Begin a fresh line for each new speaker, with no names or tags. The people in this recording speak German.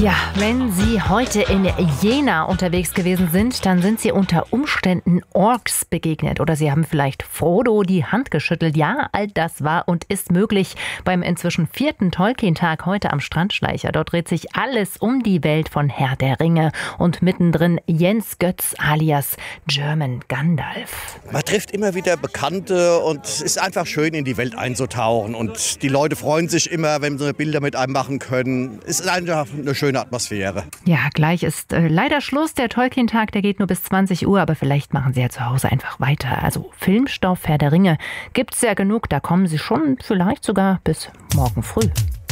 Ja, wenn Sie heute in Jena unterwegs gewesen sind, dann sind Sie unter Umständen Orks begegnet. Oder Sie haben vielleicht Frodo die Hand geschüttelt. Ja, all das war und ist möglich beim inzwischen 4. Tolkien-Tag heute am Strandschleicher. Dort dreht sich alles um die Welt von Herr der Ringe. Und mittendrin Jens Götz alias German Gandalf.
Man trifft immer wieder Bekannte und es ist einfach schön, in die Welt einzutauchen. Und die Leute freuen sich immer, wenn sie Bilder mit einem machen können. Es ist einfach eine schöne Atmosphäre.
Ja, gleich ist leider Schluss. Der Tolkien-Tag, der geht nur bis 20 Uhr, aber vielleicht machen Sie ja zu Hause einfach weiter. Also Filmstoff Herr der Ringe gibt's ja genug, da kommen Sie schon vielleicht sogar bis morgen früh.